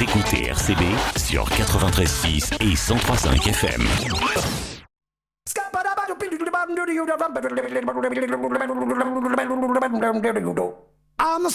Vous écoutez RCB sur 93.6 et 103.5 FM. I'm